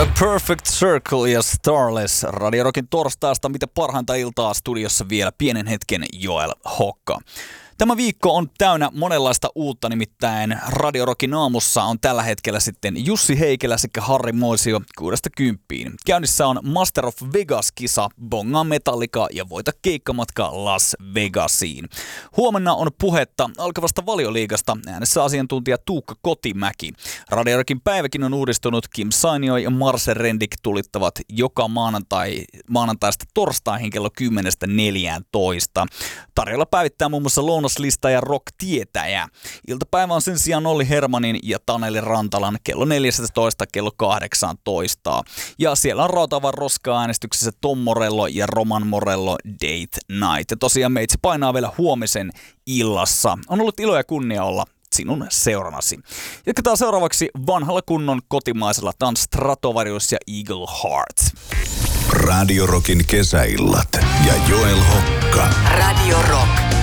A Perfect Circle ja Starless Radio Rockin torstaista, mitä parhainta iltaa studiossa vielä pienen hetken Joel Hokka. Tämä viikko on täynnä monenlaista uutta, nimittäin Radio Rockin aamussa on tällä hetkellä sitten Jussi Heikelä sekä Harri Moisio 6-10. Käynnissä on Master of Vegas-kisa, bongaa Metallica ja voita keikkamatka Las Vegasiin. Huomenna on puhetta alkavasta Valioliigasta, äänessä asiantuntija Tuukka Kotimäki. Radio Rockin päiväkin on uudistunut, Kim Sainio ja Marse Rendik tulittavat joka maanantaista torstaihin kello 10-14. Tarjolla päivittää muun muassa lounaslista ja rock-tietäjä. Iltapäivä on sen sijaan Olli Hermanin ja Taneli Rantalan kello 14 kello 18. Ja siellä on Rautaavan roska-äänestyksessä Tom Morello ja Roman Morello Date Night. Ja tosiaan meitsi painaa vielä huomisen illassa. On ollut ilo ja kunnia olla sinun seuranasi. Jatketaan seuraavaksi vanhalla kunnon kotimaisella. Tämä on Stratovarius ja Eagle Heart. Radio Rockin kesäillat ja